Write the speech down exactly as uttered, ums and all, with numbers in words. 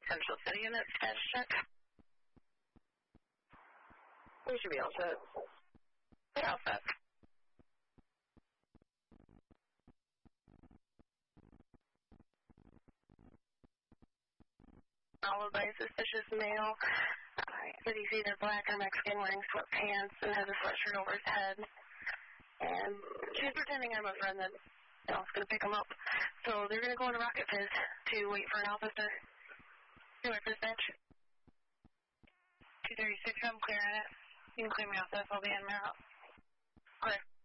Central City unit, status check. We should be all set. We're all set. Followed by a suspicious male. But he's either black or Mexican, wearing sweatpants and has a sweatshirt over his head. And she's pretending I'm a friend that, you know, is going to pick him up. So they're going to go into Rocket Fizz to wait for an officer. Do it, dispatch. two thirty-six, I'm clearing it. You can clear me off this. I'll be in my house. Okay.